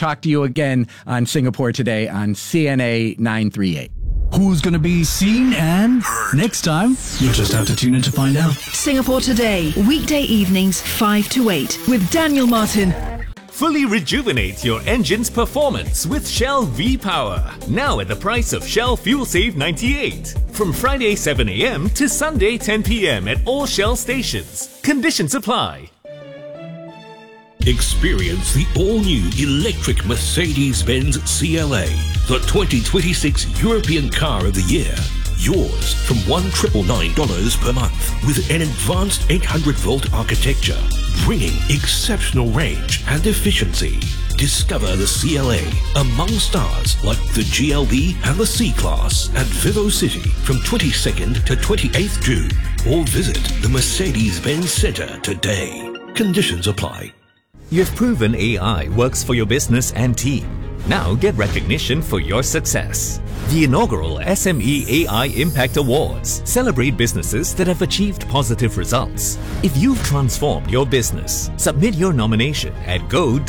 talk to you again on Singapore Today on CNA 938. Who's going to be seen and heard next time? You'll just have to tune in to find out. Singapore Today, weekday evenings 5 to 8 with Daniel Martin. Fully rejuvenate your engine's performance with Shell V-Power. Now at the price of Shell Fuel Save 98. From Friday 7 a.m. to Sunday 10 p.m. at all Shell stations. Conditions apply. Experience the all-new electric Mercedes-Benz CLA, the 2026 European Car of the Year. Yours from $1,999 per month with an advanced 800-volt architecture, bringing exceptional range and efficiency. Discover the CLA among stars like the GLB and the C-Class at Vivo City from 22nd to 28th June. Or visit the Mercedes-Benz Center today. Conditions apply. You've proven AI works for your business and team. Now get recognition for your success. The inaugural SME AI Impact Awards celebrate businesses that have achieved positive results. If you've transformed your business, submit your nomination at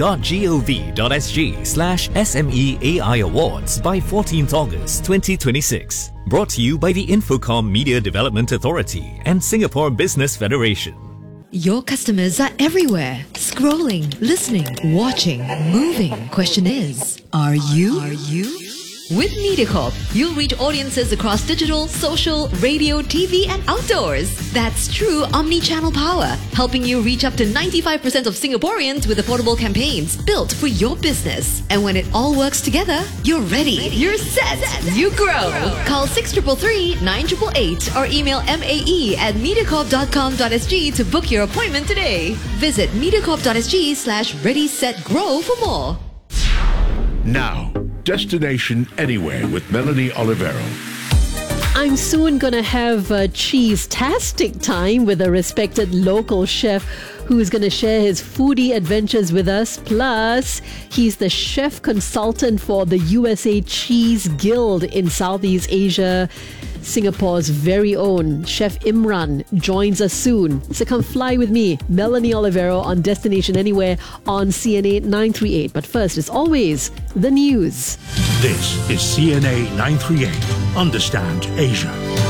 go.gov.sg/SME AI Awards by 14th August 2026. Brought to you by the Infocom Media Development Authority and Singapore Business Federation. Your customers are everywhere. Scrolling, listening, watching, moving. Question is, are you? With MediaCorp, you'll reach audiences across digital, social, radio, TV and outdoors. That's true omni-channel power, helping you reach up to 95% of Singaporeans with affordable campaigns built for your business. And when it all works together, you're ready. You're set. You grow. Call 6333-9888 or email mae@mediacorp.com.sg to book your appointment today. Visit mediacorp.sg/ready-set-grow for more. Now, Destination Anywhere with Melanie Olivero. I'm soon going to have a cheese-tastic time with a respected local chef who is going to share his foodie adventures with us. Plus, he's the chef consultant for the USA Cheese Guild in Southeast Asia. Singapore's very own Chef Imran joins us soon. So come fly with me, Melanie Olivero, on Destination Anywhere on CNA 938. But first, as always, the news. This is CNA 938. Understand Asia.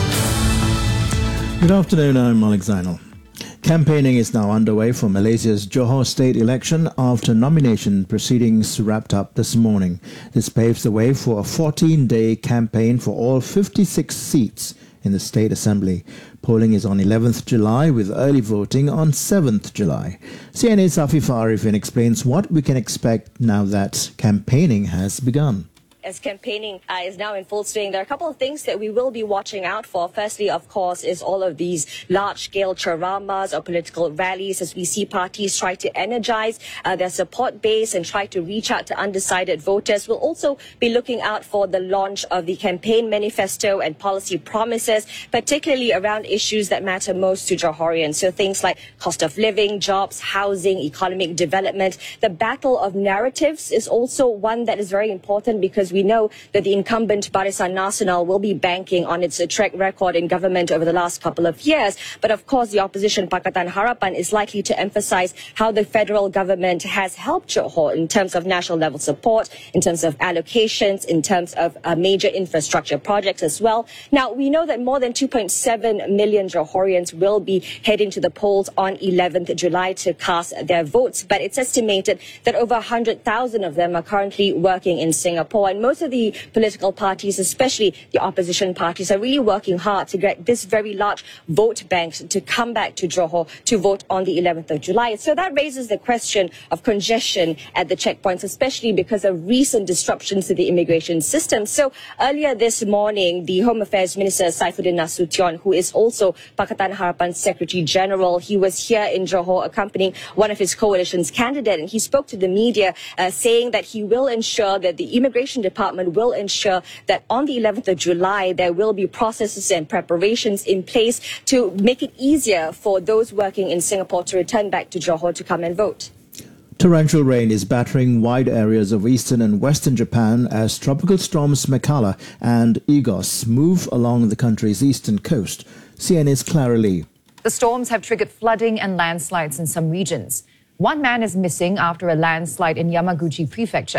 Good afternoon, I'm Malik Zainal. Campaigning is now underway for Malaysia's Johor state election after nomination proceedings wrapped up this morning. This paves the way for a 14-day campaign for all 56 seats in the State Assembly. Polling is on 11th July with early voting on 7th July. CNA's Afifa Arifin explains what we can expect now that campaigning has begun. As campaigning is now in full swing, there are a couple of things that we will be watching out for. Firstly, of course, is all of these large-scale charamas or political rallies as we see parties try to energize their support base and try to reach out to undecided voters. We'll also be looking out for the launch of the campaign manifesto and policy promises, particularly around issues that matter most to Johorians. So things like cost of living, jobs, housing, economic development. The battle of narratives is also one that is very important because we know that the incumbent Barisan Nasional will be banking on its track record in government over the last couple of years. But of course, the opposition Pakatan Harapan is likely to emphasize how the federal government has helped Johor in terms of national level support, in terms of allocations, in terms of major infrastructure projects as well. Now, we know that more than 2.7 million Johorians will be heading to the polls on 11th July to cast their votes. But it's estimated that over 100,000 of them are currently working in Singapore. And most of the political parties, especially the opposition parties, are really working hard to get this very large vote bank to come back to Johor to vote on the 11th of July. So that raises the question of congestion at the checkpoints, especially because of recent disruptions to the immigration system. So earlier this morning, the Home Affairs Minister Saifuddin Nasution, who is also Pakatan Harapan's Secretary General, he was here in Johor accompanying one of his coalition's candidates, and he spoke to the media saying that he will ensure that the immigration department will ensure that on the 11th of July, there will be processes and preparations in place to make it easier for those working in Singapore to return back to Johor to come and vote. Torrential rain is battering wide areas of eastern and western Japan as tropical storms Mekala and Igos move along the country's eastern coast. CNA's Clara Lee. The storms have triggered flooding and landslides in some regions. One man is missing after a landslide in Yamaguchi Prefecture.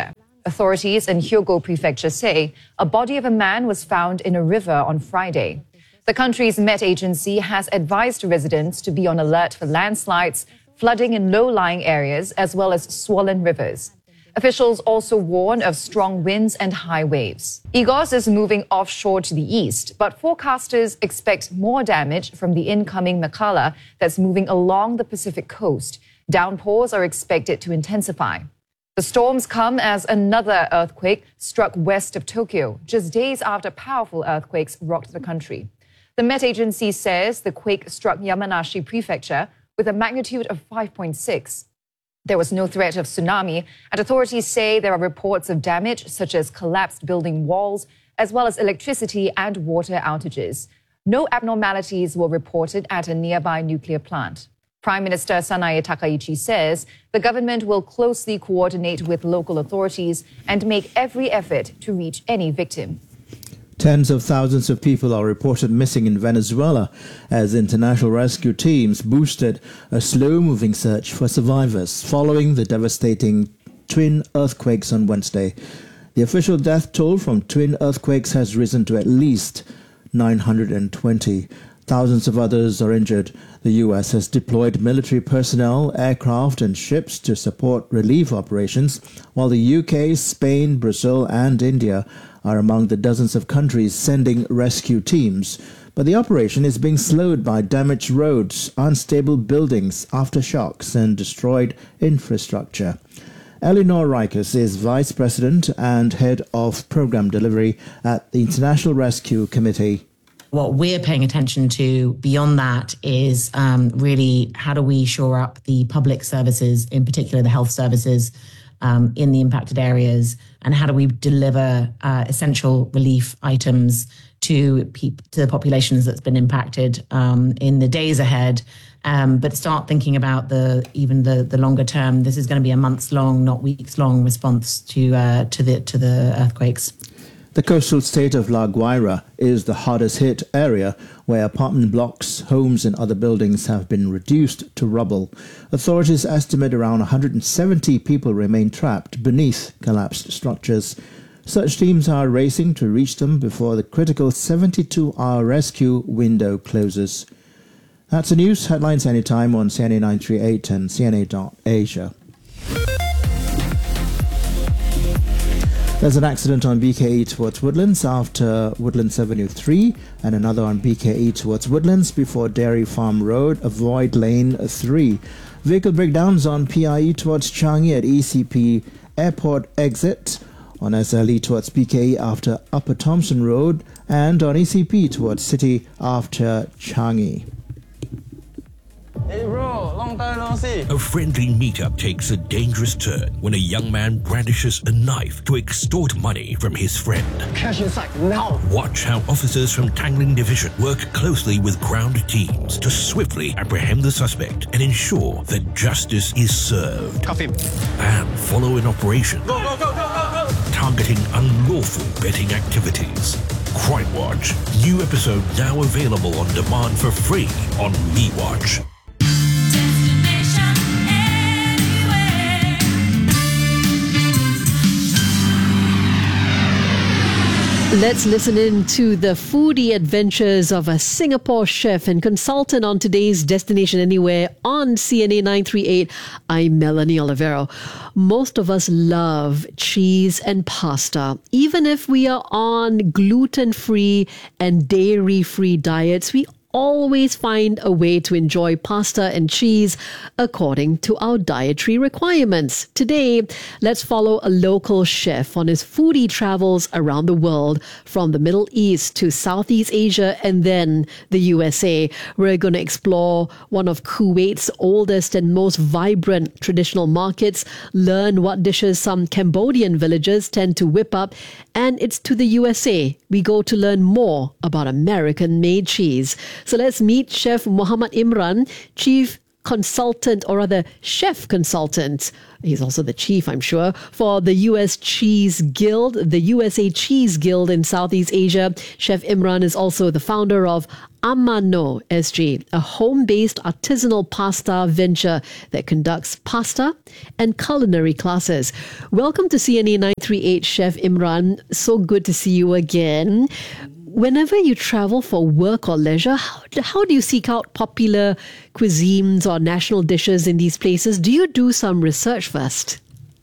Authorities in Hyogo Prefecture say a body of a man was found in a river on Friday. The country's Met Agency has advised residents to be on alert for landslides, flooding in low-lying areas, as well as swollen rivers. Officials also warn of strong winds and high waves. Igos is moving offshore to the east, but forecasters expect more damage from the incoming Makala that's moving along the Pacific coast. Downpours are expected to intensify. The storms come as another earthquake struck west of Tokyo, just days after powerful earthquakes rocked the country. The Met Agency says the quake struck Yamanashi Prefecture with a magnitude of 5.6. There was no threat of tsunami, and authorities say there are reports of damage such as collapsed building walls, as well as electricity and water outages. No abnormalities were reported at a nearby nuclear plant. Prime Minister Sanae Takaichi says the government will closely coordinate with local authorities and make every effort to reach any victim. Tens of thousands of people are reported missing in Venezuela as international rescue teams boosted a slow-moving search for survivors following the devastating twin earthquakes on Wednesday. The official death toll from twin earthquakes has risen to at least 920. Thousands of others are injured. The U.S. has deployed military personnel, aircraft and ships to support relief operations, while the U.K., Spain, Brazil and India are among the dozens of countries sending rescue teams. But the operation is being slowed by damaged roads, unstable buildings, aftershocks and destroyed infrastructure. Eleanor Rikus is Vice President and Head of Program Delivery at the International Rescue Committee. What we're paying attention to beyond that is really how do we shore up the public services, in particular the health services in the impacted areas, and how do we deliver essential relief items to the populations that's been impacted in the days ahead. But start thinking about the longer term. This is going to be a months-long, not weeks-long response to the earthquakes. The coastal state of La Guaira is the hardest hit area where apartment blocks, homes and other buildings have been reduced to rubble. Authorities estimate around 170 people remain trapped beneath collapsed structures. Search teams are racing to reach them before the critical 72-hour rescue window closes. That's the news. Headlines anytime on CNA 938 and CNA.Asia. There's an accident on BKE towards Woodlands after Woodlands Avenue 3 and another on BKE towards Woodlands before Dairy Farm Road. Avoid lane 3. Vehicle breakdowns on PIE towards Changi at ECP Airport exit, on SLE towards BKE after Upper Thompson Road, and on ECP towards City after Changi. Hey bro, long time no see. A friendly meetup takes a dangerous turn when a young man brandishes a knife to extort money from his friend. Cash inside now. Watch how officers from Tangling Division work closely with ground teams to swiftly apprehend the suspect and ensure that justice is served. Cuff him. And follow an operation targeting unlawful betting activities. Crime Watch. New episode now available on demand for free on MeWatch. Let's listen in to the foodie adventures of a Singapore chef and consultant on today's Destination Anywhere on CNA 938. I'm Melanie Olivero. Most of us love cheese and pasta. Even if we are on gluten-free and dairy-free diets, we always find a way to enjoy pasta and cheese according to our dietary requirements. Today, let's follow a local chef on his foodie travels around the world, from the Middle East to Southeast Asia and then the USA. We're going to explore one of Kuwait's oldest and most vibrant traditional markets, learn what dishes some Cambodian villagers tend to whip up, and it's to the USA we go to learn more about American-made cheese. So let's meet Chef Muhammad Imran, Chief consultant, or rather chef consultant. He's also the chief, I'm sure, for the US Cheese Guild, the USA Cheese Guild in Southeast Asia. Chef Imran is also the founder of Amano SG, a home-based artisanal pasta venture that conducts pasta and culinary classes. Welcome to CNA 938, Chef Imran. So good to see you again. Whenever you travel for work or leisure, how do you seek out popular cuisines or national dishes in these places? Do you do some research first?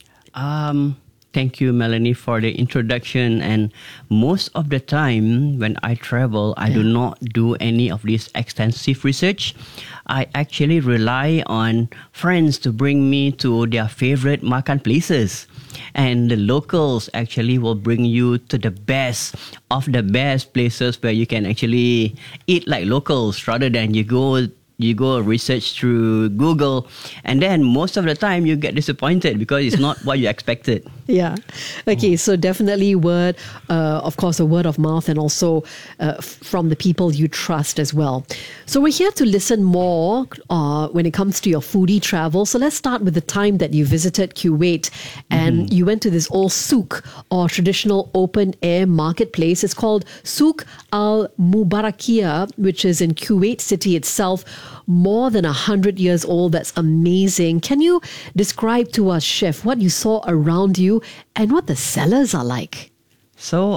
Thank you, Melanie, for the introduction. And most of the time when I travel, I do not do any of this extensive research. I actually rely on friends to bring me to their favorite makan places. And the locals actually will bring you to the best of the best places where you can actually eat like locals rather than you go research through Google, and then most of the time you get disappointed because it's not what you expected. Yeah. Okay, so definitely of course, a word of mouth, and also from the people you trust as well. So we're here to listen more when it comes to your foodie travel. So let's start with the time that you visited Kuwait and you went to this old souk, or traditional open air marketplace. It's called Souk Al Mubarakiyah, which is in Kuwait city itself. More than 100 years old. That's amazing. Can you describe to us, Chef, what you saw around you and what the sellers are like? So,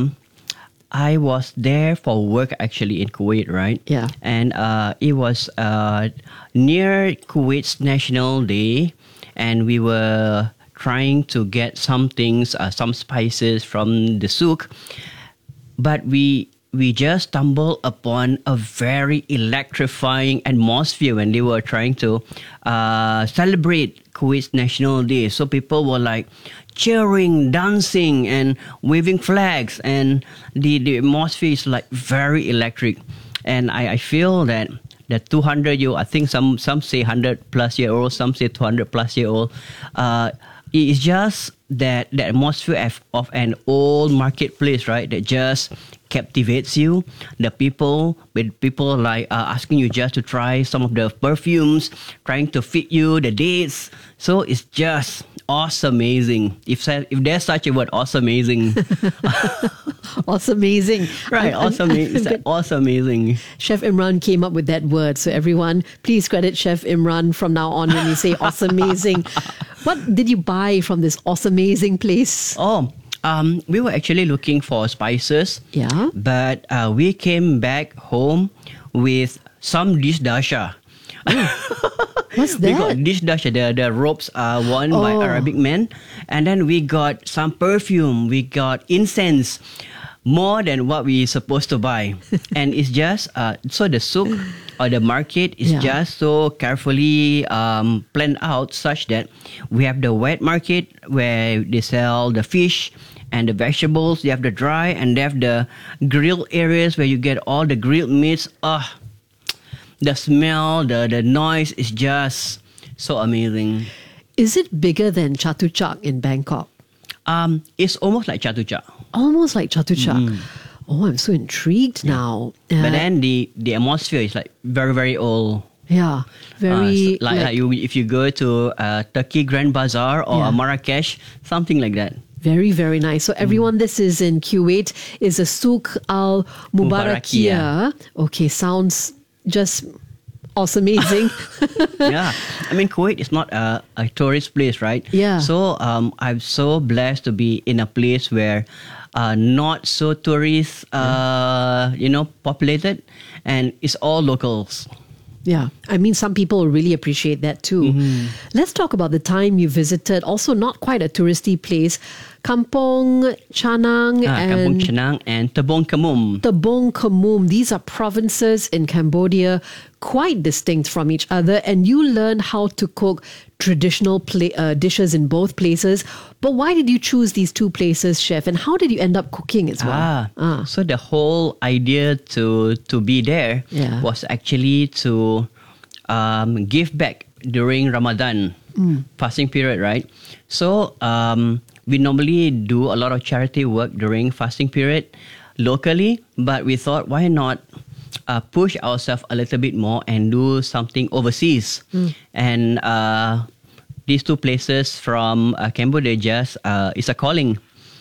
I was there for work actually in Kuwait, right? Yeah. And it was near Kuwait's National Day, and we were trying to get some things, some spices from the souk, but we just stumbled upon a very electrifying atmosphere when they were trying to celebrate Kuwait's National Day. So people were like cheering, dancing, and waving flags, and the atmosphere is like very electric. And I feel that the 200-year-old, I think some say 100-plus-year-old, some say 200-plus-year-old, it's just that the atmosphere of an old marketplace, right, that just captivates you. The people like asking you just to try some of the perfumes, trying to fit you the dates. So it's just awesome-amazing. If there's such a word, awesome-amazing. Awesome-amazing. Right, awesome-amazing. Chef Imran came up with that word. So everyone, please credit Chef Imran from now on when you say awesome-amazing. What did you buy from this awesome-amazing place? We were actually looking for spices. Yeah. But we came back home with some dish dasha. What's that? We got dish dasha. The ropes are worn by Arabic men. And then we got some perfume. We got incense. More than what we supposed to buy. And it's just, so the souk or the market is just so carefully planned out such that we have the wet market where they sell the fish and the vegetables. You have the dry, and they have the grill areas where you get all the grilled meats. The smell, the noise is just so amazing. Is it bigger than Chatuchak in Bangkok? It's almost like Chatuchak. Almost like Chatuchak. Oh, I'm so intrigued now. But then the atmosphere is like very, very old. Yeah, very... if you go to Turkey Grand Bazaar or Marrakesh, something like that. Very, very nice. So everyone, this is in Kuwait, is a Souk Al Mubarakiyah. Okay, sounds just awesome-amazing. Yeah. I mean, Kuwait is not a tourist place, right? Yeah. So I'm so blessed to be in a place where not so tourist, populated, and it's all locals. Yeah, I mean, some people really appreciate that too. Let's talk about the time you visited, also not quite a touristy place, Kampong Chanang Kampong Chanang and Tebong Kamum. Tebong Kamum. These are provinces in Cambodia, quite distinct from each other, and you learn how to cook traditional dishes in both places. But why did you choose these two places, Chef? And how did you end up cooking as well? So the whole idea to be there was actually to give back during Ramadan fasting period, right? So we normally do a lot of charity work during fasting period locally, but we thought, why not push ourselves a little bit more and do something overseas. And these two places from Cambodia is a calling.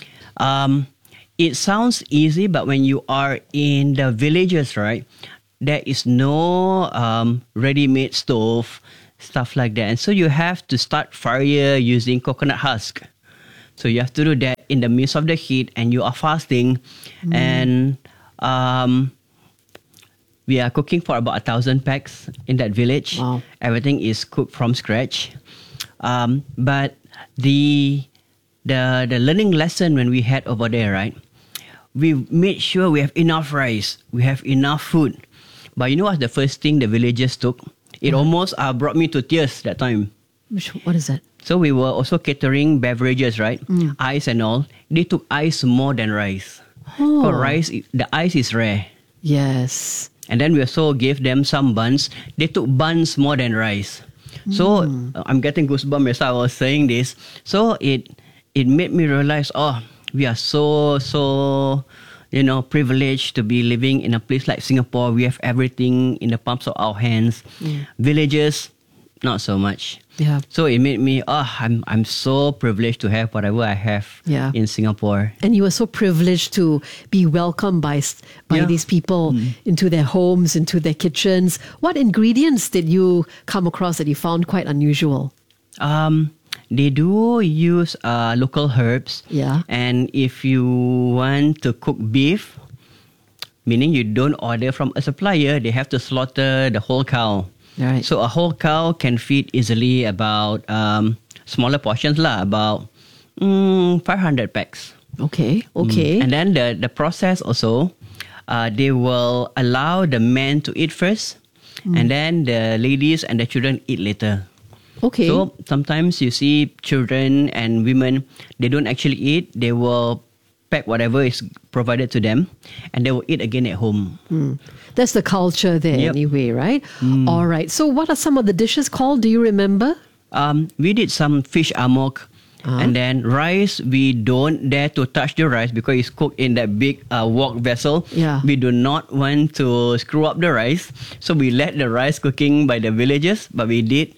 It sounds easy, but when you are in the villages, right, there is no ready-made stove, stuff like that. And so you have to start fire using coconut husk. So you have to do that in the midst of the heat, and you are fasting. And we are cooking for about 1,000 packs in that village. Wow. Everything is cooked from scratch. But the learning lesson when we had over there, right? We made sure we have enough rice, we have enough food. But you know what's the first thing the villagers took? It almost brought me to tears that time. What is that? So we were also catering beverages, right? Ice and all. They took ice more than rice. For rice, the ice is rare. Yes. And then we also gave them some buns. They took buns more than rice. So I'm getting goosebumps as I was saying this. So it made me realize, we are so privileged to be living in a place like Singapore. We have everything in the palms of our hands. Villages, not so much. Yeah. So it made me, I'm so privileged to have whatever I have in Singapore. And you were so privileged to be welcomed by these people into their homes, into their kitchens. What ingredients did you come across that you found quite unusual? They do use local herbs. Yeah. And if you want to cook beef, meaning you don't order from a supplier, they have to slaughter the whole cow. Right. So a whole cow can feed easily about smaller portions about 500 packs. Okay. And then the process also, they will allow the men to eat first, and then the ladies and the children eat later. Okay. So sometimes you see children and women, they don't actually eat. They will pack whatever is provided to them, and they will eat again at home. That's the culture there anyway, right? All right. So what are some of the dishes called? Do you remember? We did some fish amok. And then rice, we don't dare to touch the rice because it's cooked in that big wok vessel. Yeah. We do not want to screw up the rice. So we let the rice cooking by the villagers, but we did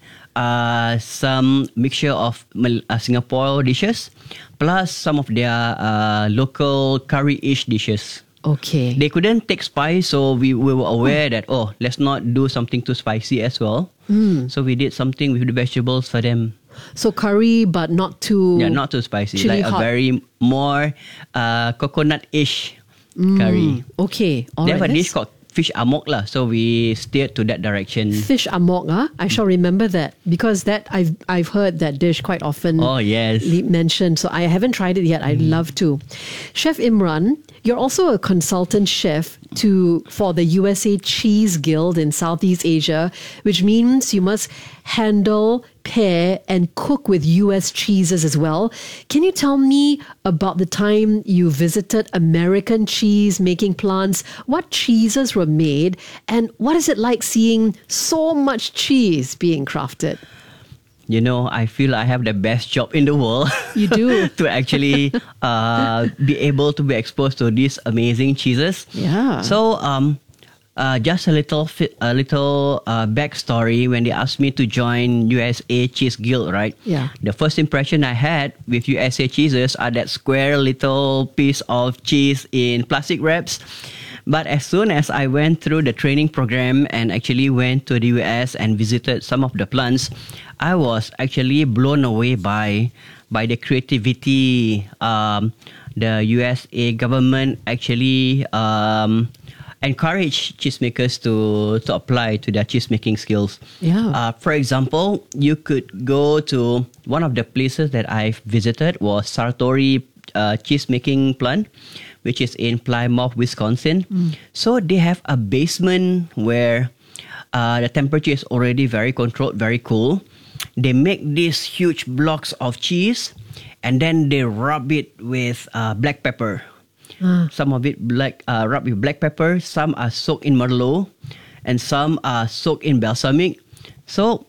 some mixture of Singapore dishes plus some of their local curry-ish dishes. Okay. They couldn't take spice, so we were aware that, let's not do something too spicy as well. So we did something with the vegetables for them. So curry, but not too... Yeah, not too spicy. Chili like hot. A very more coconut-ish curry. Okay. All They right. have a dish called fish amok lah, so we steered to that direction. Fish amok, I shall remember that because I've heard that dish quite often. Oh yes, mentioned. So I haven't tried it yet. I'd love to. Chef Imran, you're also a consultant chef for the USA Cheese Guild in Southeast Asia, which means you must handle, pair, and cook with US cheeses as well. Can you tell me about the time you visited American cheese making plants? What cheeses were made, and what is it like seeing so much cheese being crafted? You know, I feel I have the best job in the world. You do. To actually be able to be exposed to these amazing cheeses. Yeah. So, just a little backstory. When they asked me to join USA Cheese Guild, right? Yeah. The first impression I had with USA cheeses are that square little piece of cheese in plastic wraps. But as soon as I went through the training program and actually went to the US and visited some of the plants, I was actually blown away by the creativity. The USA government actually encourage cheesemakers to apply to their cheesemaking skills. Yeah. For example, you could go to one of the places that I've visited was Sartori cheesemaking plant, which is in Plymouth, Wisconsin. So they have a basement where the temperature is already very controlled, very cool. They make these huge blocks of cheese and then they rub it with black pepper. Some of it rubbed with black pepper, some are soaked in Merlot, and some are soaked in balsamic. So,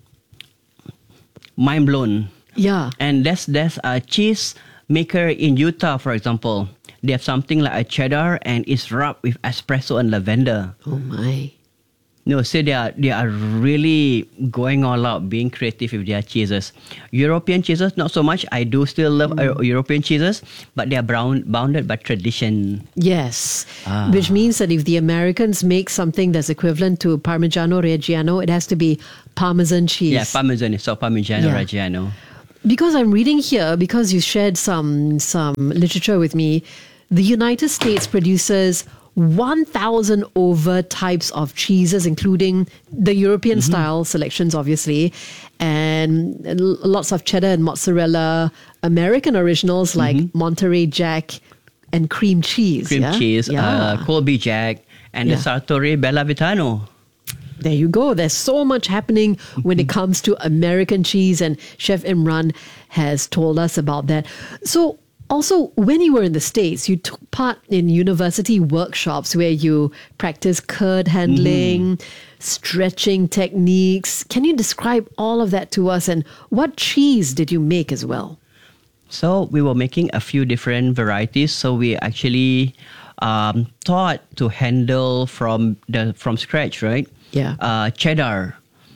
mind blown. Yeah. And there's a cheese maker in Utah, for example. they have something like a cheddar and it's rubbed with espresso and lavender. Oh my. No, so they are really going all out, being creative with their cheeses. European cheeses, not so much. I do still love European cheeses, but they are bounded by tradition. Yes, which means that if the Americans make something that's equivalent to Parmigiano Reggiano, it has to be Parmesan cheese. Yeah, Parmesan, so Parmigiano Reggiano. Because I'm reading here, because you shared some literature with me, the United States produces 1,000 over types of cheeses, including the European style selections, obviously, and lots of cheddar and mozzarella, American originals like Monterey Jack and cream cheese. Colby Jack, and the Sartori Bellavitano. There you go. There's so much happening when it comes to American cheese, and Chef Imran has told us about that. So, also, when you were in the States, you took part in university workshops where you practiced curd handling, stretching techniques. Can you describe all of that to us, and what cheese did you make as well? So we were making a few different varieties. So we actually taught to handle from scratch, right? Yeah. Cheddar,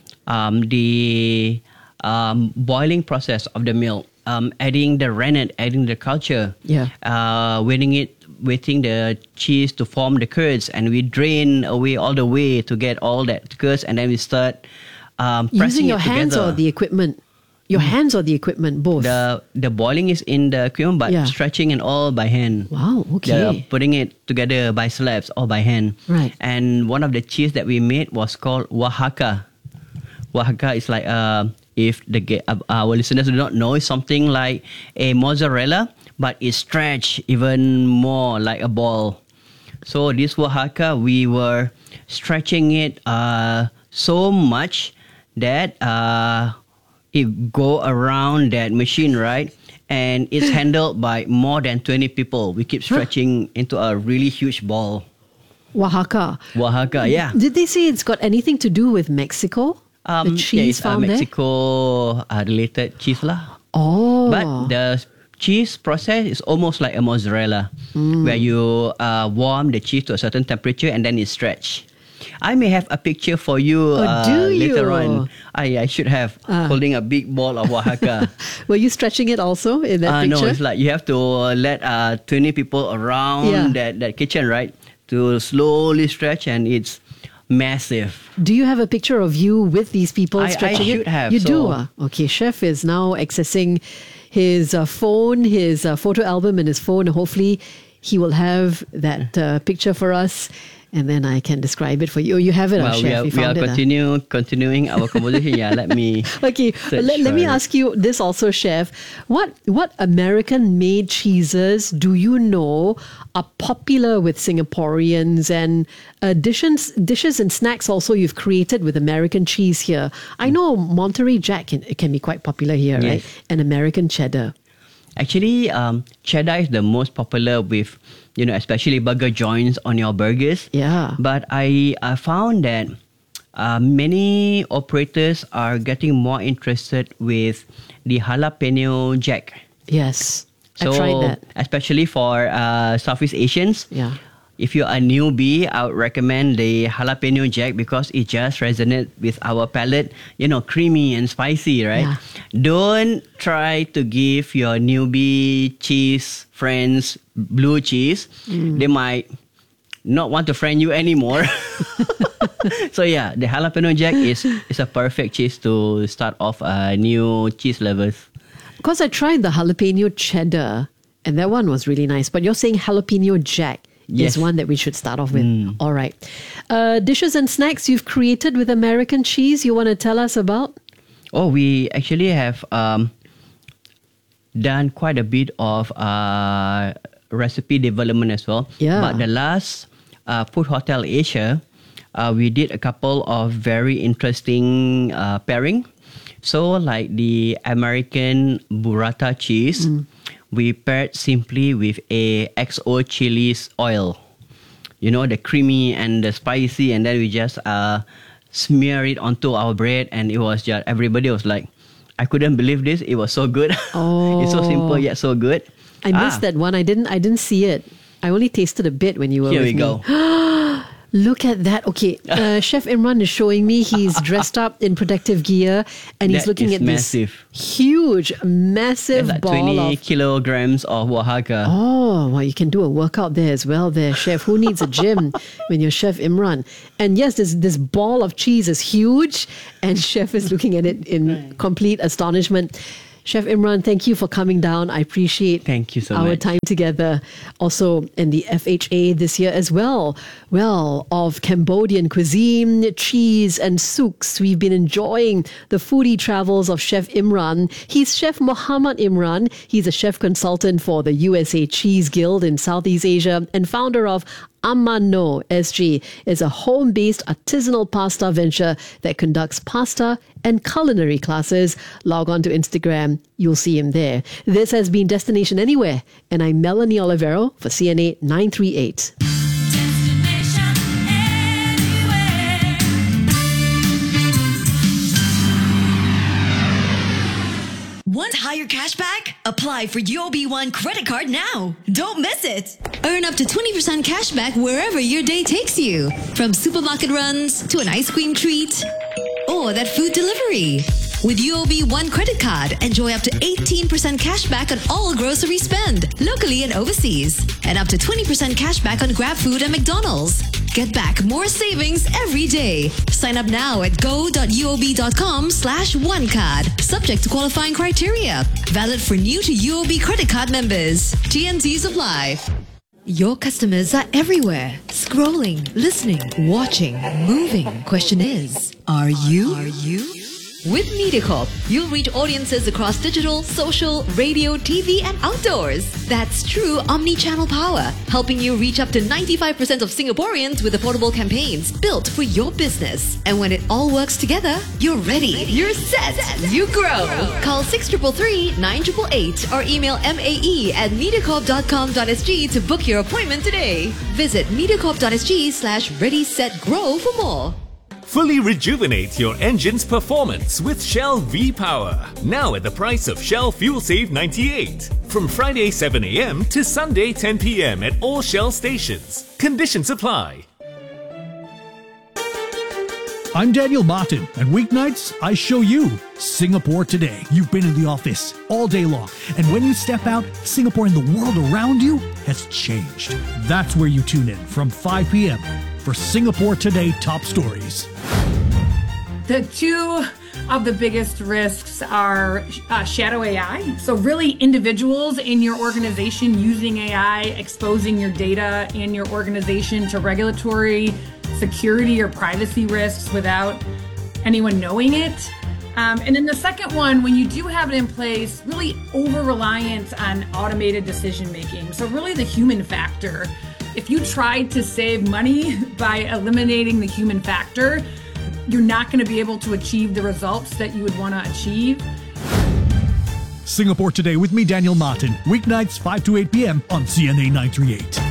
the boiling process of the milk. Adding the rennet, adding the culture, waiting the cheese to form the curds, and we drain away all the way to get all that curds, and then we start pressing using your it hands together. or the equipment. Your hands or the equipment, both. The boiling is in the equipment, but stretching and all by hand. Wow, okay. Putting it together by slabs, all by hand. Right. And one of the cheese that we made was called Oaxaca. Oaxaca is like if our listeners do not know, it's something like a mozzarella, but it's stretched even more like a ball. So this Oaxaca, we were stretching it so much that it go around that machine, right? And it's handled by more than 20 people. We keep stretching into a really huge ball. Oaxaca, yeah. Did they say it's got anything to do with Mexico? The cheese it's found Mexico related cheese lah. Oh. But the cheese process is almost like a mozzarella, where you warm the cheese to a certain temperature and then it's stretched. I may have a picture for you later on. I should have holding a big ball of Oaxaca. Were you stretching it also in that picture? No, it's like you have to let 20 people around that kitchen, right? To slowly stretch, and it's massive. Do you have a picture of you with these people stretching it? I should have. You do? Okay, Chef is now accessing his phone, his photo album in his phone. Hopefully he will have that picture for us, and then I can describe it for you. You have it, Chef. We are continuing our conversation. Let me. Okay, let me ask you this also, Chef. What American-made cheeses do you know are popular with Singaporeans, and dishes and snacks also you've created with American cheese here? I know Monterey Jack can be quite popular here, right? And American cheddar. Actually, cheddar is the most popular with, especially burger joints on your burgers. Yeah. But I found that many operators are getting more interested with the jalapeno jack. Yes, so, I tried that. Especially for Southeast Asians. Yeah. If you're a newbie, I would recommend the jalapeno jack because it just resonates with our palate. Creamy and spicy, right? Yeah. Don't try to give your newbie cheese friends blue cheese. They might not want to friend you anymore. So yeah, the jalapeno jack is a perfect cheese to start off new cheese lovers. Because I tried the jalapeno cheddar, and that one was really nice. But you're saying jalapeno jack is one that we should start off with. All right. Dishes and snacks you've created with American cheese you want to tell us about? Oh, we actually have done quite a bit of recipe development as well. Yeah. But the last Food Hotel Asia, we did a couple of very interesting pairing. So like the American burrata cheese, we paired simply with a XO chilies oil. The creamy and the spicy, and then we just smear it onto our bread, and it was just, everybody was like, I couldn't believe this. It was so good. Oh. It's so simple yet so good. I missed that one. I didn't see it. I only tasted a bit when you were Here with we go. Look at that. Okay, Chef Imran is showing me he's dressed up in protective gear and he's That looking is at massive. this huge, massive That's like ball 20 of... kilograms of Oaxaca. Oh, well, you can do a workout there as well there, Chef. Who needs a gym when you're Chef Imran? And yes, this ball of cheese is huge and Chef is looking at it in complete astonishment. Chef Imran, thank you for coming down. I appreciate Thank you so our much. time together. Also in the FHA this year as well. Well, of Cambodian cuisine, cheese and souks. We've been enjoying the foodie travels of Chef Imran. He's Chef Muhammad Imran. He's a chef consultant for the USA Cheese Guild in Southeast Asia and founder of Amano SG is a home-based artisanal pasta venture that conducts pasta and culinary classes. Log on to Instagram. You'll see him there. This has been Destination Anywhere, and I'm Melanie Olivero for CNA 938. Want higher cashback? Apply for UOB One credit card now. Don't miss it. Earn up to 20% cashback wherever your day takes you. From supermarket runs to an ice cream treat or that food delivery. With UOB One credit card, enjoy up to 18% cashback on all grocery spend, locally and overseas. And up to 20% cashback on Grab Food and McDonald's. Get back more savings every day. Sign up now at go.uob.com/onecard. Subject to qualifying criteria. Valid for new to UOB credit card members. TNCs apply. Your customers are everywhere. Scrolling, listening, watching, moving. Question is, are you? With MediaCorp, you'll reach audiences across digital, social, radio, TV, and outdoors. That's true omni-channel power, helping you reach up to 95% of Singaporeans with affordable campaigns built for your business. And when it all works together, you're ready. You're set. You grow. Call 6333-9888 or email mae@mediacorp.com.sg to book your appointment today. Visit mediacorp.sg/ready-set-grow for more. Fully rejuvenate your engine's performance with Shell V-Power. Now at the price of Shell Fuel Save 98. From Friday 7 a.m. to Sunday 10 p.m. at all Shell stations. Conditions apply. I'm Daniel Martin, and weeknights, I show you Singapore Today. You've been in the office all day long, and when you step out, Singapore and the world around you has changed. That's where you tune in from 5 p.m. for Singapore Today Top Stories. The two of the biggest risks are shadow AI. So really individuals in your organization using AI, exposing your data in your organization to regulatory, security, or privacy risks without anyone knowing it. And then the second one, when you do have it in place, really over-reliance on automated decision-making. So really the human factor. If you tried to save money by eliminating the human factor, you're not going to be able to achieve the results that you would want to achieve. Singapore Today with me, Daniel Martin. Weeknights 5 to 8 p.m. on CNA 938.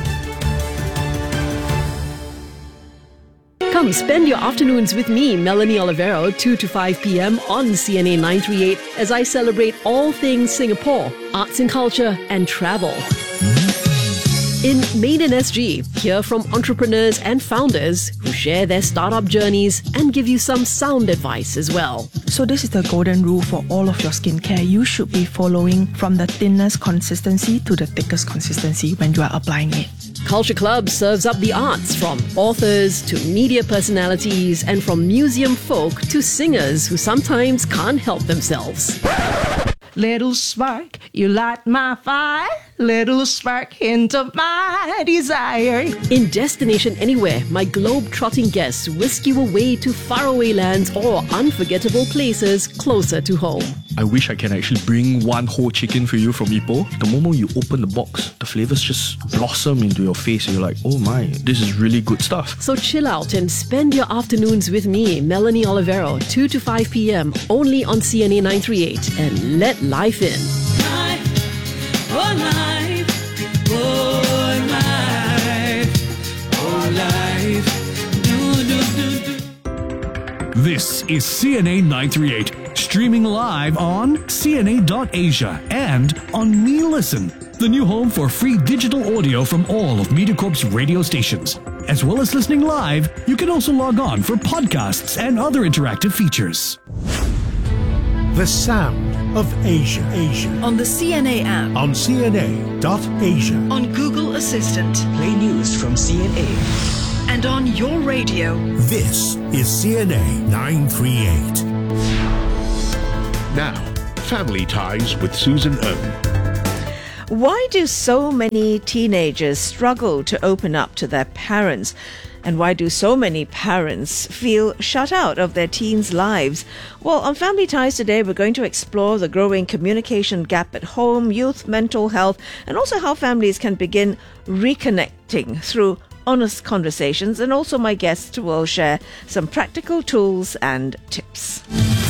Come spend your afternoons with me, Melanie Olivero, 2 to 5 p.m. on CNA 938 as I celebrate all things Singapore, arts and culture, and travel. In Made in SG, hear from entrepreneurs and founders who share their startup journeys and give you some sound advice as well. So this is the golden rule for all of your skincare. You should be following from the thinnest consistency to the thickest consistency when you are applying it. Culture Club serves up the arts from authors to media personalities and from museum folk to singers who sometimes can't help themselves. Little spark, you light my fire. Little spark, hint of my desire. In Destination Anywhere, my globe-trotting guests whisk you away to faraway lands or unforgettable places closer to home. I wish I can actually bring one whole chicken for you from Ipoh. The moment you open the box, the flavors just blossom into your face and you're like, oh my, this is really good stuff. So chill out and spend your afternoons with me, Melanie Olivero, 2 to 5 p.m. only on CNA 938, and let life in. This is CNA 938, streaming live on CNA.Asia and on Me Listen. the new home for free digital audio from all of MediaCorp's radio stations. As well as listening live, you can also log on for podcasts and other interactive features. The sound of Asia. On the CNA app. On CNA.Asia. On Google Assistant. Play news from CNA. And on your radio. This is CNA 938. Now, Family Ties with Susan Erwin. Why do so many teenagers struggle to open up to their parents? And why do so many parents feel shut out of their teens' lives? Well, on Family Ties today, we're going to explore the growing communication gap at home, youth mental health, and also how families can begin reconnecting through honest conversations. And also my guests will share some practical tools and tips.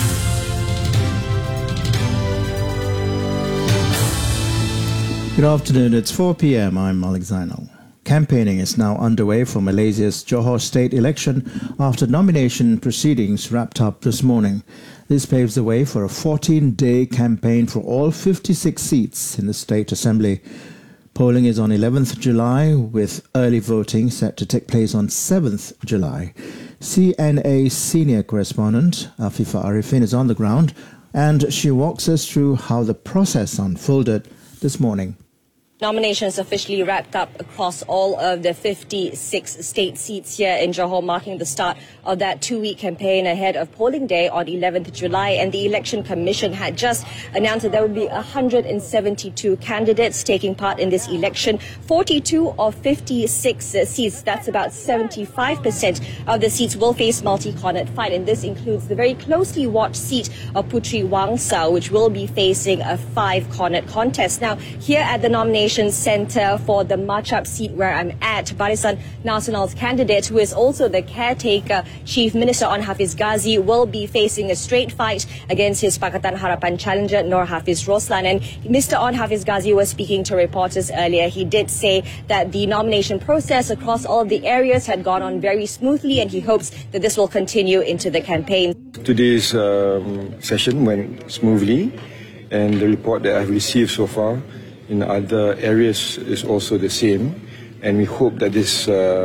Good afternoon, it's 4 p.m. I'm Malik Zainal. Campaigning is now underway for Malaysia's Johor state election after nomination proceedings wrapped up this morning. This paves the way for a 14-day campaign for all 56 seats in the State Assembly. Polling is on 11th July, with early voting set to take place on 7th July. CNA senior correspondent Afifa Arifin is on the ground, and she walks us through how the process unfolded this morning. Nominations officially wrapped up across all of the 56 state seats here in Johor, marking the start of that two-week campaign ahead of polling day on 11th July. And the Election Commission had just announced that there would be 172 candidates taking part in this election. 42 of 56 seats, that's about 75% of the seats, will face multi-cornered fight. And this includes the very closely watched seat of Puteri Wangsa, which will be facing a 5-cornered contest. Now, here at the nomination Centre for the Machap seat where I'm at, Barisan Nasional's candidate, who is also the caretaker Chief Minister Onn Hafiz Ghazi, will be facing a straight fight against his Pakatan Harapan challenger Nur Hafiz Roslan. And Mr. Onn Hafiz Ghazi was speaking to reporters earlier. He did say that the nomination process across all of the areas had gone on very smoothly, and he hopes that this will continue into the campaign. Today's session went smoothly, and the report that I've received so far in other areas is also the same, and we hope that this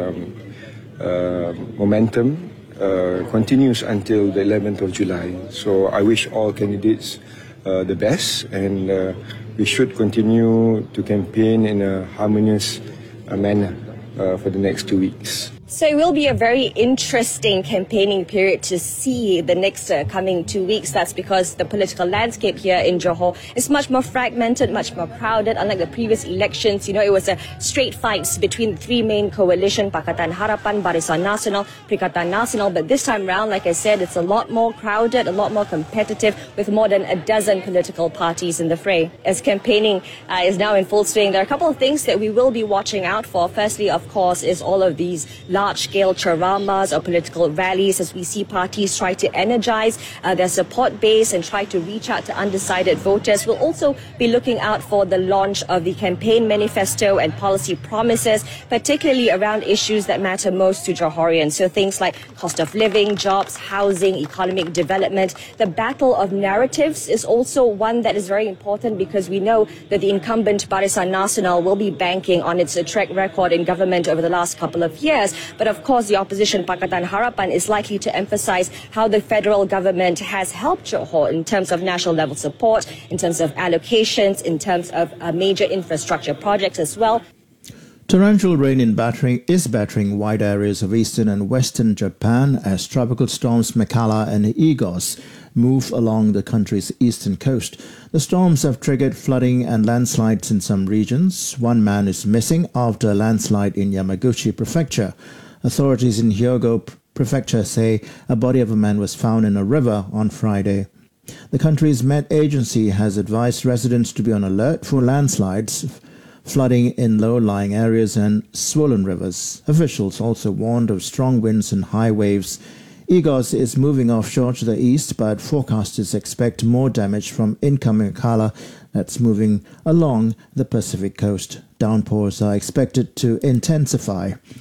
momentum continues until the 11th of July. So I wish all candidates the best, and we should continue to campaign in a harmonious manner for the next 2 weeks. So it will be a very interesting campaigning period to see the next coming 2 weeks. That's because the political landscape here in Johor is much more fragmented, much more crowded. Unlike the previous elections, it was a straight fight between the three main coalition, Pakatan Harapan, Barisan Nasional, Perikatan Nasional. But this time round, like I said, it's a lot more crowded, a lot more competitive, with more than a dozen political parties in the fray. As campaigning is now in full swing, there are a couple of things that we will be watching out for. Firstly, of course, is all of these large-scale charamas or political rallies, as we see parties try to energize their support base and try to reach out to undecided voters. We'll also be looking out for the launch of the campaign manifesto and policy promises, particularly around issues that matter most to Johorians. So things like cost of living, jobs, housing, economic development. The battle of narratives is also one that is very important, because we know that the incumbent Barisan Nasional will be banking on its track record in government over the last couple of years. But of course, the opposition Pakatan Harapan is likely to emphasize how the federal government has helped Johor in terms of national level support, in terms of allocations, in terms of major infrastructure projects as well. Torrential rain is battering wide areas of eastern and western Japan as tropical storms Mekala and Igos move along the country's eastern coast. The storms have triggered flooding and landslides in some regions. One man is missing after a landslide in Yamaguchi Prefecture. Authorities in Hyogo Prefecture say a body of a man was found in a river on Friday. The country's Met Agency has advised residents to be on alert for landslides, flooding in low-lying areas and swollen rivers. Officials also warned of strong winds and high waves. Igos is moving offshore to the east, but forecasters expect more damage from incoming Mekala that's moving along the Pacific coast. Downpours are expected to intensify.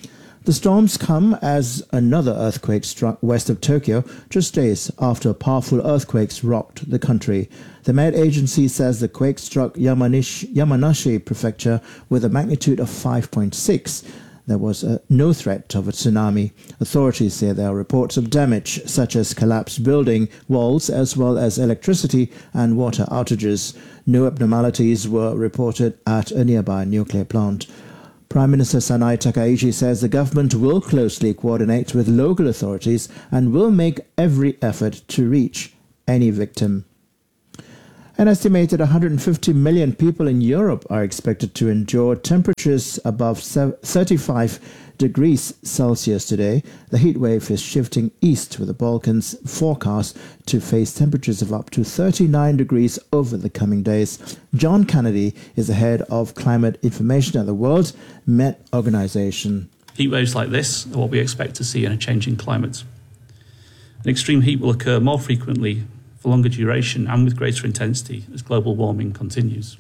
The storms come as another earthquake struck west of Tokyo just days after powerful earthquakes rocked the country. The Met Agency says the quake struck Yamanashi Prefecture with a magnitude of 5.6. There was no threat of a tsunami. Authorities say there are reports of damage, such as collapsed building walls, as well as electricity and water outages. No abnormalities were reported at a nearby nuclear plant. Prime Minister Sanai Takaichi says the government will closely coordinate with local authorities and will make every effort to reach any victim. An estimated 150 million people in Europe are expected to endure temperatures above 35 degrees Celsius today. The heat wave is shifting east, with the Balkans forecast to face temperatures of up to 39 degrees over the coming days. John Kennedy is the head of climate information at the World Met Organization. Heat waves like this are what we expect to see in a changing climate. An extreme heat will occur more frequently, for longer duration and with greater intensity as global warming continues.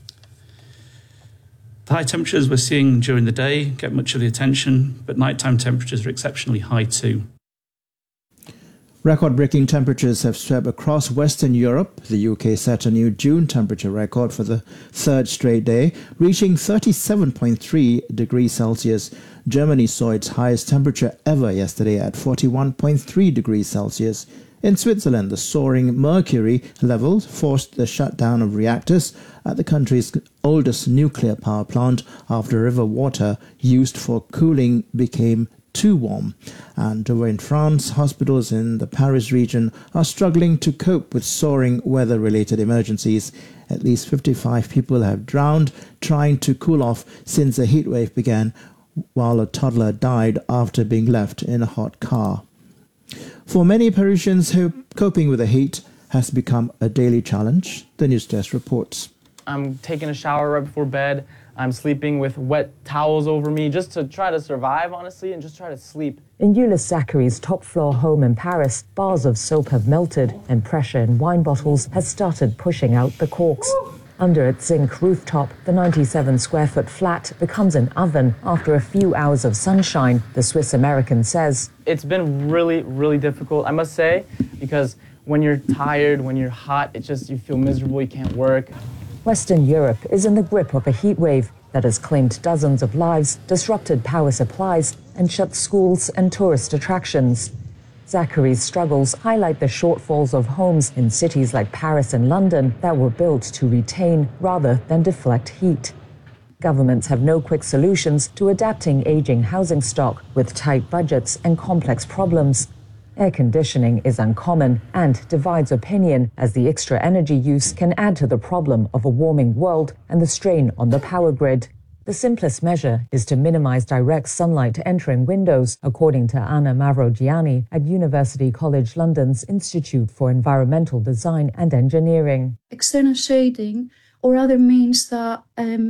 The high temperatures we're seeing during the day get much of the attention, but nighttime temperatures are exceptionally high too. Record-breaking temperatures have swept across Western Europe. The UK set a new June temperature record for the third straight day, reaching 37.3 degrees Celsius. Germany saw its highest temperature ever yesterday at 41.3 degrees Celsius. In Switzerland, the soaring mercury level forced the shutdown of reactors at the country's oldest nuclear power plant after river water used for cooling became too warm. And over in France, hospitals in the Paris region are struggling to cope with soaring weather-related emergencies. At least 55 people have drowned trying to cool off since the heat wave began, while a toddler died after being left in a hot car. For many Parisians, coping with the heat has become a daily challenge. The News Desk reports. I'm taking a shower right before bed. I'm sleeping with wet towels over me just to try to survive, honestly, and just try to sleep. In Euless Zachary's top-floor home in Paris, bars of soap have melted and pressure in wine bottles has started pushing out the corks. Under its zinc rooftop, the 97-square-foot flat becomes an oven after a few hours of sunshine, the Swiss-American says. It's been really, really difficult, I must say, because when you're tired, when you're hot, it's just you feel miserable, you can't work. Western Europe is in the grip of a heat wave that has claimed dozens of lives, disrupted power supplies, and shut schools and tourist attractions. Zachary's struggles highlight the shortfalls of homes in cities like Paris and London that were built to retain rather than deflect heat. Governments have no quick solutions to adapting aging housing stock with tight budgets and complex problems. Air conditioning is uncommon and divides opinion, as the extra energy use can add to the problem of a warming world and the strain on the power grid. The simplest measure is to minimize direct sunlight entering windows, according to Anna Mavrogianni at University College London's Institute for Environmental Design and Engineering. External shading or other means that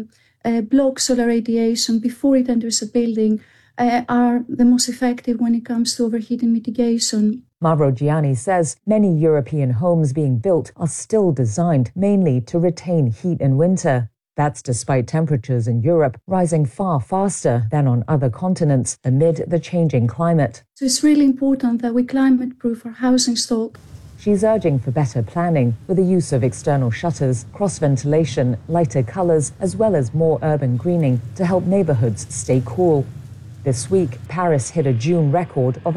block solar radiation before it enters a building are the most effective when it comes to overheating mitigation. Mavrogianni says many European homes being built are still designed mainly to retain heat in winter. That's despite temperatures in Europe rising far faster than on other continents amid the changing climate. So it's really important that we climate-proof our housing stock. She's urging for better planning with the use of external shutters, cross-ventilation, lighter colours, as well as more urban greening to help neighbourhoods stay cool. This week, Paris hit a June record of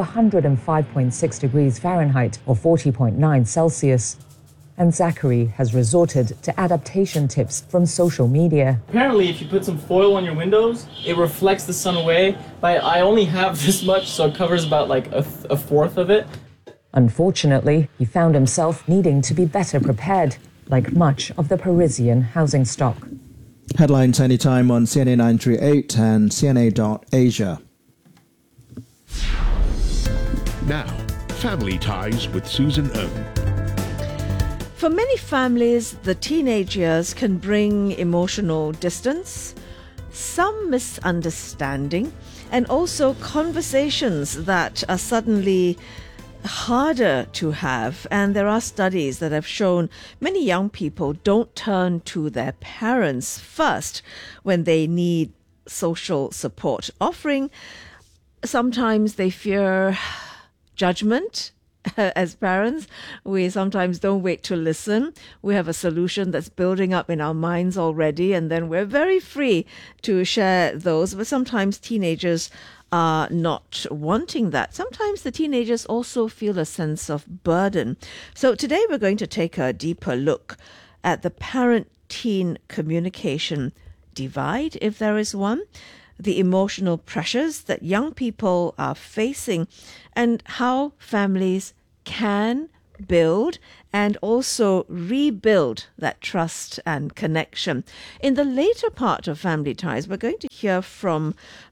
105.6 degrees Fahrenheit or 40.9 Celsius. And Zachary has resorted to adaptation tips from social media. Apparently, if you put some foil on your windows, it reflects the sun away. But I only have this much, so it covers about like a fourth of it. Unfortunately, he found himself needing to be better prepared, like much of the Parisian housing stock. Headlines anytime on CNA 938 and CNA.Asia. Now, Family Ties with Susan Ng. For many families, the teenage years can bring emotional distance, some misunderstanding, and also conversations that are suddenly harder to have. And there are studies that have shown many young people don't turn to their parents first when they need social support. Offering sometimes they fear judgment. As parents, we sometimes don't wait to listen. We have a solution that's building up in our minds already, and then we're very free to share those. But sometimes teenagers are not wanting that. Sometimes the teenagers also feel a sense of burden. So today we're going to take a deeper look at the parent-teen communication divide, if there is one, the emotional pressures that young people are facing, and how families can build and also rebuild that trust and connection. In the later part of Family Ties, we're going to hear from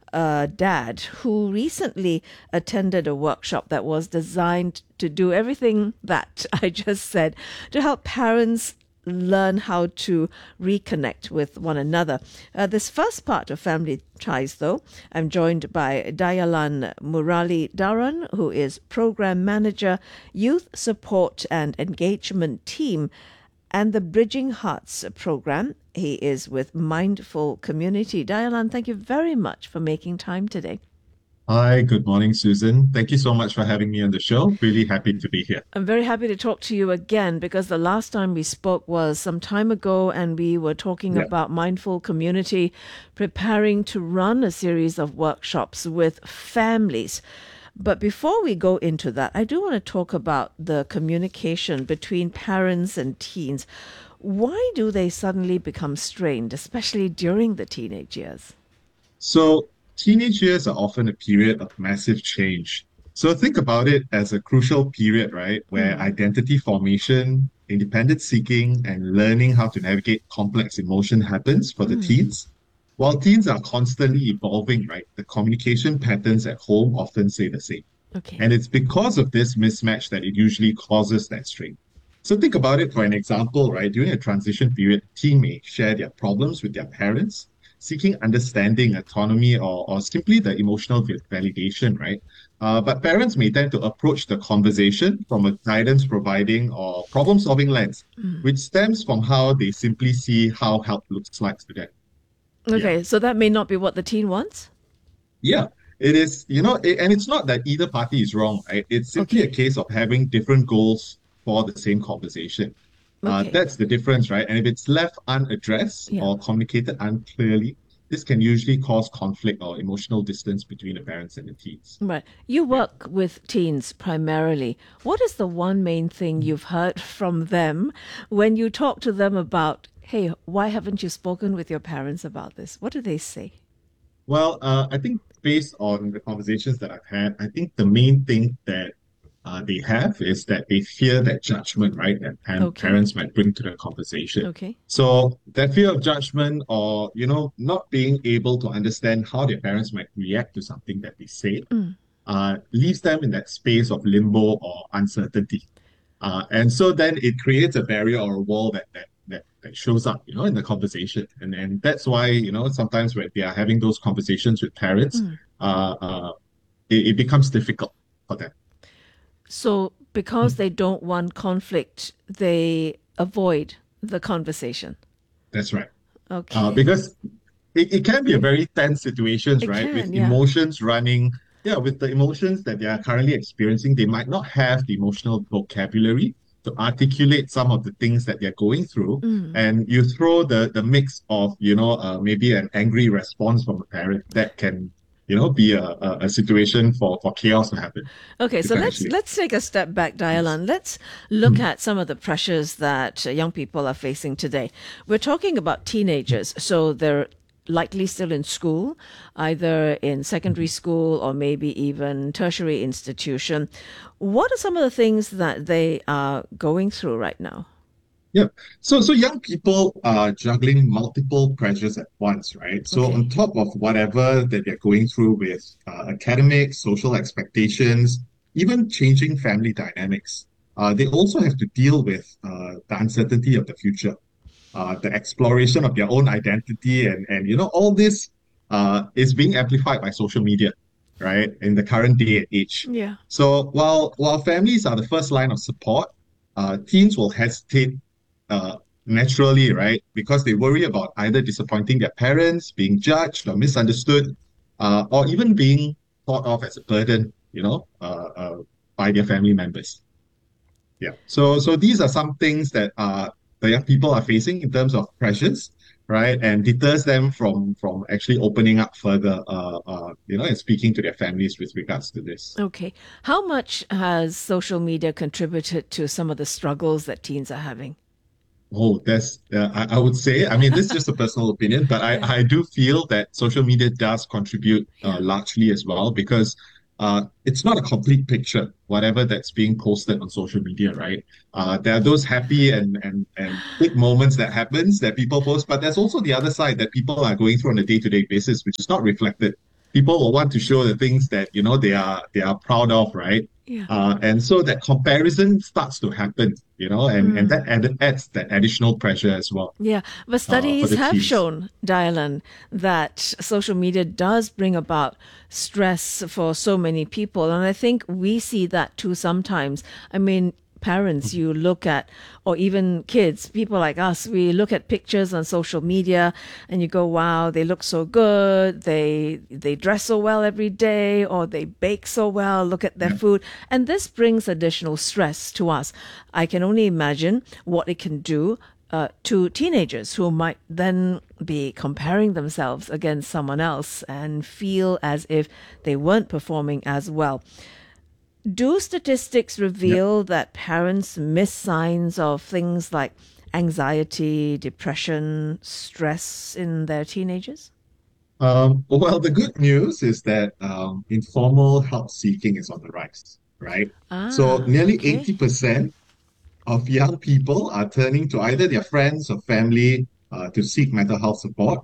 a dad who recently attended a workshop that was designed to do everything that I just said, to help parents learn how to reconnect with one another. This first part of Family Ties, though, I'm joined by Dayalan Murali Dharan, who is Program Manager, Youth Support and Engagement Team, and the Bridging Hearts program. He is with Mindful Community. Dayalan, thank you very much for making time today. Hi, good morning, Susan. Thank you so much for having me on the show. Really happy to be here. I'm very happy to talk to you again, because the last time we spoke was some time ago, and we were talking about Mindful Community preparing to run a series of workshops with families. But before we go into that, I do want to talk about the communication between parents and teens. Why do they suddenly become strained, especially during the teenage years? So, teenage years are often a period of massive change. So think about it as a crucial period, right, where identity formation, independent seeking, and learning how to navigate complex emotion happens for the teens. While teens are constantly evolving, right, the communication patterns at home often stay the same. Okay. And it's because of this mismatch that it usually causes that strain. So think about it for an example, right? During a transition period, a teen may share their problems with their parents, seeking understanding, autonomy, or simply the emotional validation, right? But parents may tend to approach the conversation from a guidance providing or problem solving lens, which stems from how they simply see how help looks like to them. Okay, so that may not be what the teen wants? Yeah, it is, and it's not that either party is wrong, right? It's simply a case of having different goals for the same conversation. That's the difference, right? And if it's left unaddressed or communicated unclearly, this can usually cause conflict or emotional distance between the parents and the teens. Right. You work with teens primarily. What is the one main thing you've heard from them when you talk to them about, hey, why haven't you spoken with your parents about this? What do they say? Well, I think based on the conversations that I've had, I think the main thing that they have is that they fear that judgment, right? That parents might bring to the conversation. Okay. So that fear of judgment, or not being able to understand how their parents might react to something that they say, leaves them in that space of limbo or uncertainty. And so then it creates a barrier or a wall that shows up, in the conversation. And that's why, sometimes when they are having those conversations with parents, it becomes difficult for them. So because they don't want conflict, they avoid the conversation. That's right. Okay. Because it can be a very tense situation, right? With emotions running. Yeah, with the emotions that they are currently experiencing, they might not have the emotional vocabulary to articulate some of the things that they're going through. And you throw the mix of, maybe an angry response from a parent that can be a situation for chaos to happen. Okay, so let's take a step back, Dayalan. Let's look at some of the pressures that young people are facing today. We're talking about teenagers, so they're likely still in school, either in secondary school or maybe even tertiary institution. What are some of the things that they are going through right now? Yeah. So young people are juggling multiple pressures at once, right? So on top of whatever that they're going through with academic, social expectations, even changing family dynamics, they also have to deal with the uncertainty of the future, the exploration of their own identity, and all this is being amplified by social media, right? In the current day and age. Yeah. So while families are the first line of support, teens will hesitate naturally, right? Because they worry about either disappointing their parents, being judged or misunderstood, or even being thought of as a burden, by their family members. Yeah. So these are some things that the young people are facing in terms of pressures, right? And deters them from actually opening up further, and speaking to their families with regards to this. Okay. How much has social media contributed to some of the struggles that teens are having? Oh, I would say, I mean, this is just a personal opinion, but I do feel that social media does contribute largely as well, because it's not a complete picture, whatever that's being posted on social media, right? There are those happy and big moments that happens that people post, but there's also the other side that people are going through on a day-to-day basis, which is not reflected. People will want to show the things that, they are proud of, right? Yeah. And so that comparison starts to happen, and that adds that additional pressure as well. Yeah, but studies have teens. shown, Dialan, that social media does bring about stress for so many people. And I think we see that too sometimes. I mean, parents, you look at, or even kids, people like us, we look at pictures on social media and you go, wow, they look so good, they dress so well every day, or they bake so well, look at their food. And this brings additional stress to us. I can only imagine what it can do to teenagers who might then be comparing themselves against someone else and feel as if they weren't performing as well. Do statistics reveal that parents miss signs of things like anxiety, depression, stress in their teenagers? Well, the good news is that informal help seeking is on the rise, right? So nearly 80% of young people are turning to either their friends or family to seek mental health support.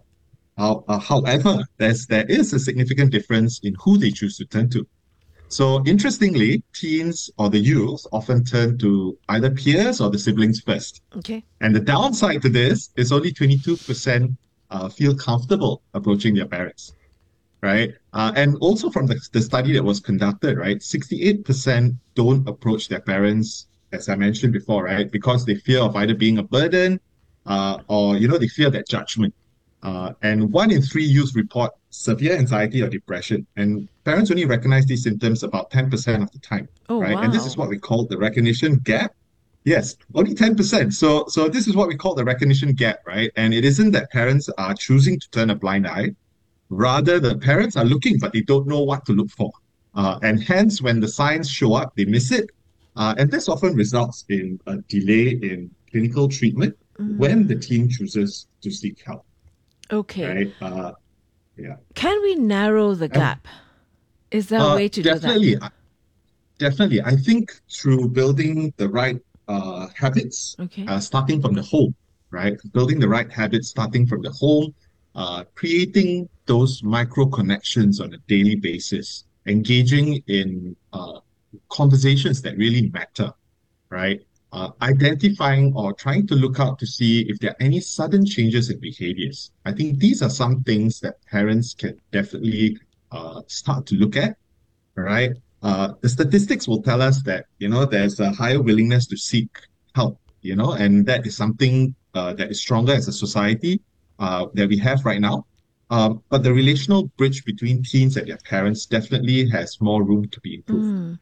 However, there is a significant difference in who they choose to turn to. So interestingly, teens or the youth often turn to either peers or the siblings first. Okay. And the downside to this is only 22% feel comfortable approaching their parents, right? And also from the study that was conducted, right, 68% don't approach their parents, as I mentioned before, right, because they fear of either being a burden or, they fear that judgment. And 1 in 3 youth report severe anxiety or depression. And parents only recognize these symptoms about 10% of the time, right? Wow. And this is what we call the recognition gap. Yes, only 10%. So this is what we call the recognition gap, right? And it isn't that parents are choosing to turn a blind eye. Rather, the parents are looking, but they don't know what to look for. And hence, when the signs show up, they miss it. And this often results in a delay in clinical treatment when the teen chooses to seek help. Okay. Right? Yeah. Can we narrow the gap? Is there a way to do that? Definitely. I think through building the right habits, starting from the home, right? Building the right habits, starting from the home, creating those micro connections on a daily basis, engaging in conversations that really matter, right? Identifying or trying to look out to see if there are any sudden changes in behaviors. I think these are some things that parents can definitely start to look at, right? The statistics will tell us that, there's a higher willingness to seek help, and that is something that is stronger as a society that we have right now. But the relational bridge between teens and their parents definitely has more room to be improved.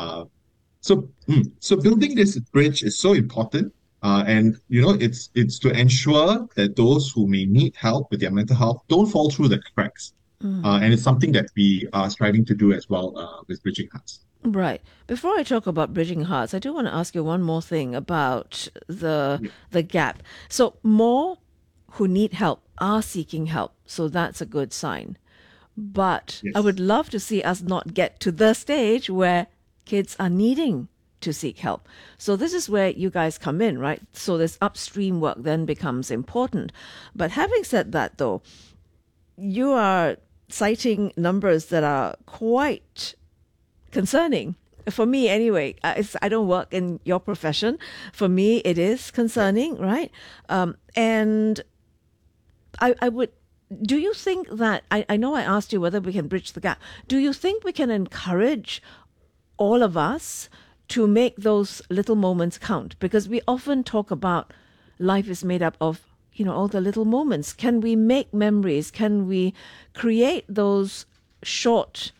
So building this bridge is so important, and it's to ensure that those who may need help with their mental health don't fall through the cracks, and it's something that we are striving to do as well with Bridging Hearts. Right. Before I talk about Bridging Hearts, I do want to ask you one more thing about the gap. So more who need help are seeking help, so that's a good sign. But I would love to see us not get to the stage where kids are needing to seek help. So this is where you guys come in, right? So this upstream work then becomes important. But having said that, though, you are citing numbers that are quite concerning. For me, anyway, I don't work in your profession. For me, it is concerning, right? And I would... Do you think that... I know I asked you whether we can bridge the gap. Do you think we can encourage all of us to make those little moments count? Because we often talk about life is made up of, all the little moments. Can we make memories? Can we create those short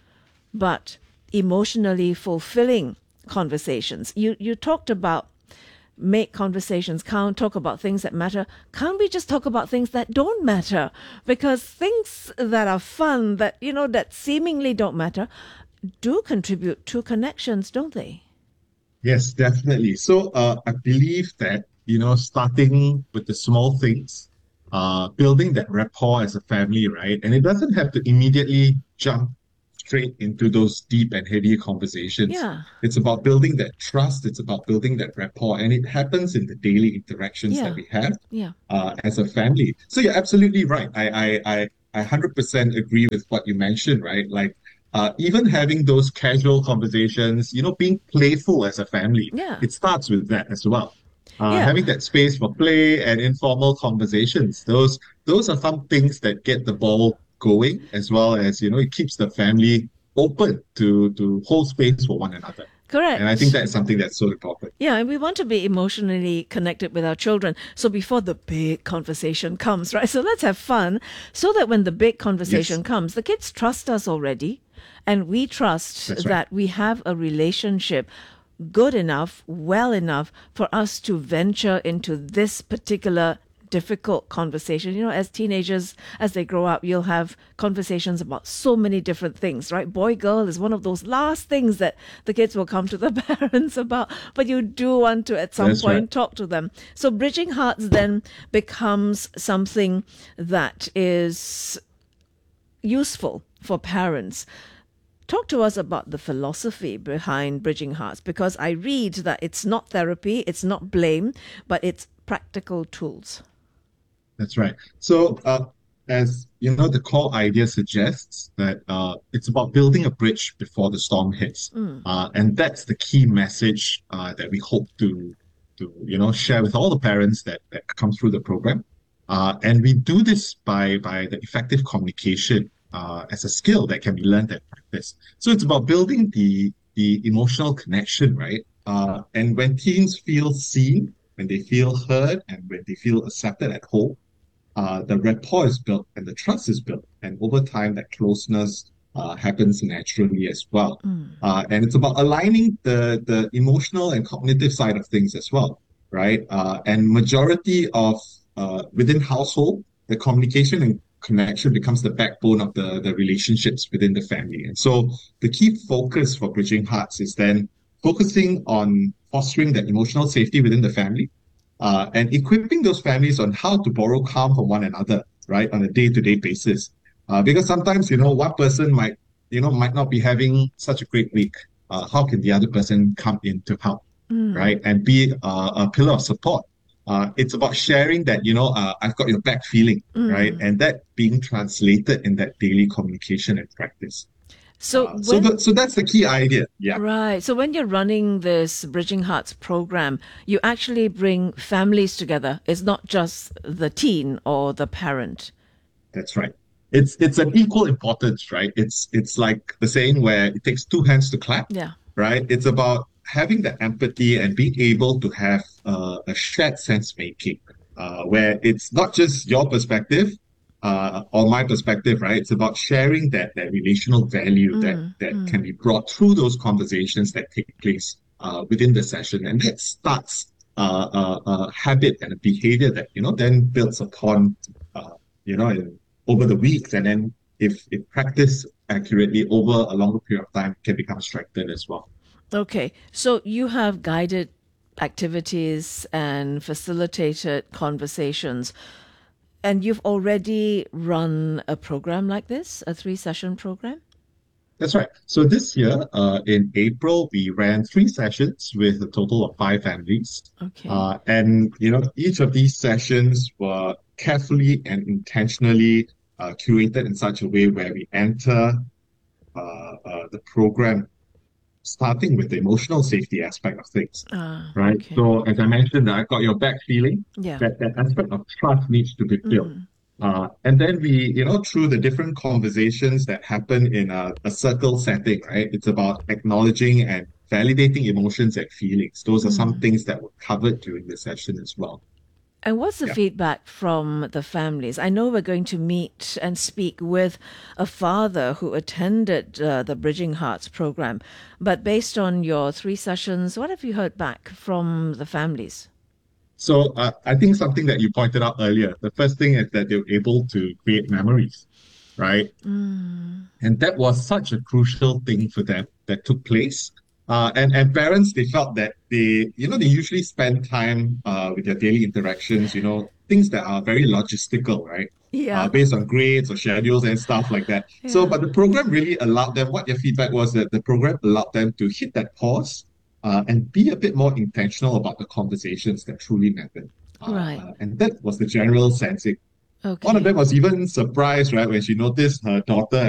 but emotionally fulfilling conversations. You talked about make conversations count, talk about things that matter. Can't we just talk about things that don't matter? Because things that are fun, that, you know, that seemingly don't matter, do contribute to connections, don't they? Yes, definitely. So I believe that, you know, starting with the small things, building that rapport as a family, right? And it doesn't have to immediately jump straight into those deep and heavy conversations. Yeah. It's about building that trust. It's about building that rapport. And it happens in the daily interactions Yeah. that we have Yeah. as a family. So you're absolutely right. I 100% agree with what you mentioned, right? Like, even having those casual conversations, you know, being playful as a family, Yeah. it starts with that as well. Yeah. Having that space for play and informal conversations, those are some things that get the ball going, as well as, you know, it keeps the family open to hold space for one another. Correct. And I think that's something that's so important. Yeah, and we want to be emotionally connected with our children. So before the big conversation comes, right? So let's have fun so that when the big conversation comes, the kids trust us already. And we trust That's right. that we have a relationship good enough, well enough for us to venture into this particular difficult conversation. You know, as teenagers, as they grow up, you'll have conversations about so many different things, right? Boy, girl is one of those last things that the kids will come to the parents about, but you do want to at some That's point right. talk to them. So Bridging Hearts then becomes something that is useful for parents. Talk to us about the philosophy behind Bridging Hearts, because I read that it's not therapy, it's not blame, but it's practical tools. That's right. So, as you know, the core idea suggests that it's about building a bridge before the storm hits, and that's the key message that we hope to you know, share with all the parents that come through the program. And we do this by the effective communication as a skill that can be learned and practiced. So it's about building the emotional connection, right? And when teens feel seen, when they feel heard, and when they feel accepted at home, the rapport is built and the trust is built. And over time, that closeness happens naturally as well. And it's about aligning the emotional and cognitive side of things as well, right? And majority of within household, the communication and connection becomes the backbone of the relationships within the family. And so the key focus for Bridging Hearts is then focusing on fostering that emotional safety within the family, and equipping those families on how to borrow calm from one another, right, on a day-to-day basis. Because sometimes, you know, one person might not be having such a great week. How can the other person come in to help, right, and be a pillar of support? It's about sharing that, you know, I've got your back feeling, right? And that being translated in that daily communication and practice. So So that's the key idea. Yeah. Right. So when you're running this Bridging Hearts program, you actually bring families together. It's not just the teen or the parent. That's right. It's an equal importance, right? It's like the saying where it takes two hands to clap. Yeah. Right? It's about having that empathy and being able to have a shared sense making, where it's not just your perspective or my perspective, right? It's about sharing that relational value that can be brought through those conversations that take place within the session, and that starts a habit and a behavior that, you know, then builds upon over the weeks, and then if practiced accurately over a longer period of time, can become strengthened as well. Okay. So you have guided activities and facilitated conversations, and you've already run a program like this, a 3-session program? That's right. So this year, in April, we ran 3 sessions with a total of 5 families. Okay. And, you know, each of these sessions were carefully and intentionally curated in such a way where we enter the program starting with the emotional safety aspect of things, right? Okay. So as I mentioned, I got your back feeling, Yeah. that aspect of trust needs to be built. And then we, you know, through the different conversations that happen in a circle setting, right? It's about acknowledging and validating emotions and feelings. Those are some things that were covered during the session as well. And what's the feedback from the families? I know we're going to meet and speak with a father who attended the Bridging Hearts program, but based on your 3 sessions, what have you heard back from the families? So I think something that you pointed out earlier, the first thing is that they were able to create memories, right? And that was such a crucial thing for them that took place. And parents, they felt that they usually spend time with their daily interactions, things that are very logistical, right? Yeah. Based on grades or schedules and stuff like that. Yeah. So, but the program really allowed them, what their feedback was that the program allowed them to hit that pause and be a bit more intentional about the conversations that truly mattered. Right. And that was the general sensing. Okay. One of them was even surprised, right, when she noticed her daughter